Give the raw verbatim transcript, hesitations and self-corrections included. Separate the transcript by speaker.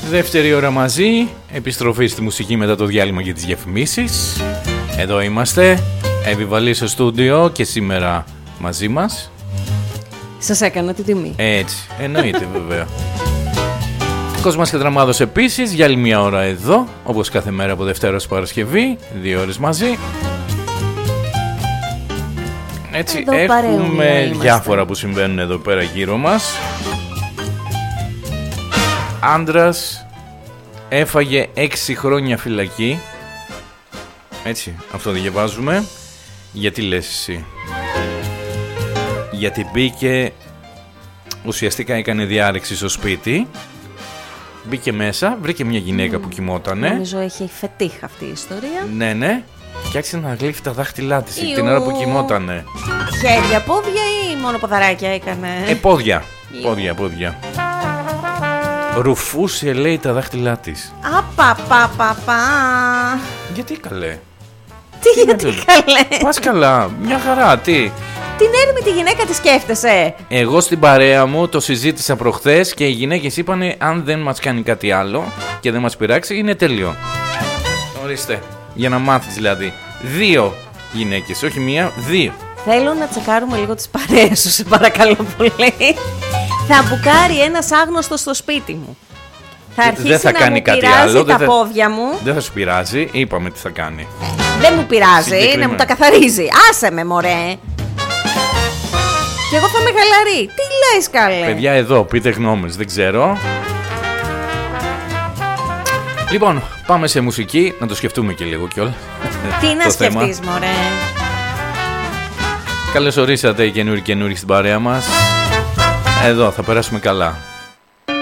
Speaker 1: Δεύτερη ώρα μαζί, επιστροφή στη μουσική μετά το διάλειμμα για τις διαφημίσεις. Εδώ είμαστε, Εύη στο στούντιο και σήμερα μαζί μας.
Speaker 2: Σας έκανα την τιμή.
Speaker 1: Έτσι, εννοείται βέβαια. Κόσμας και Δραμάδος επίσης, για άλλη μια ώρα εδώ, όπως κάθε μέρα από Δευτέρα ως Παρασκευή, δύο ώρες μαζί. Έτσι,
Speaker 2: εδώ
Speaker 1: έχουμε διάφορα που συμβαίνουν εδώ πέρα γύρω μας. Άντρας έφαγε έξι χρόνια φυλακή. Έτσι, αυτό διαβάζουμε. Γιατί λες εσύ? Γιατί μπήκε, ουσιαστικά έκανε διάρρηξη στο σπίτι. Μπήκε μέσα, βρήκε μια γυναίκα mm. που κοιμότανε.
Speaker 2: Νομίζω έχει φετίχ αυτή η ιστορία.
Speaker 1: Ναι, ναι. Και άρχισε να γλύφει τα δάχτυλά της την ώρα που κοιμότανε.
Speaker 2: Χέρια, πόδια ή μόνο ποδαράκια έκανε?
Speaker 1: Ε, πόδια. Ιου. Πόδια, πόδια. Ρουφούσε, λέει, τα δάχτυλά της.
Speaker 2: Απαπαπαπα.
Speaker 1: Γιατί καλέ?
Speaker 2: Τι, τι γιατί καλέ?
Speaker 1: Πας καλά, μια χαρά, τι?
Speaker 2: Την έρημη τη γυναίκα τη σκέφτεσαι?
Speaker 1: Εγώ στην παρέα μου το συζήτησα προχθές και οι γυναίκες είπανε αν δεν μας κάνει κάτι άλλο και δεν μας πειράξει είναι τέλειο. Ορίστε, για να μάθεις δηλαδή. Δύο γυναίκες, όχι μία, δύο.
Speaker 2: Θέλω να τσεκάρουμε λίγο τις παρέες σου, σε παρακαλώ πολύ. Θα μπουκάρει ένας άγνωστος στο σπίτι μου. Θα αρχίσει
Speaker 1: δεν θα
Speaker 2: να
Speaker 1: κάνει
Speaker 2: μου
Speaker 1: κάτι
Speaker 2: πειράζει
Speaker 1: άλλο,
Speaker 2: τα
Speaker 1: δεν
Speaker 2: πόδια
Speaker 1: θα...
Speaker 2: μου.
Speaker 1: Δεν θα σου πειράζει, είπαμε τι θα κάνει.
Speaker 2: Δεν μου πειράζει, να μου τα καθαρίζει. Άσε με μωρέ. Και εγώ θα είμαι χαλαρή. Τι λες καλέ?
Speaker 1: Παιδιά εδώ, πείτε γνώμες, δεν ξέρω. Λοιπόν, πάμε σε μουσική, να το σκεφτούμε και λίγο κιόλας.
Speaker 2: Τι να σκεφτείς μωρέ?
Speaker 1: Καλώς ορίσατε οι καινούριοι καινούριοι στην παρέα μας. Εδώ θα περάσουμε καλά.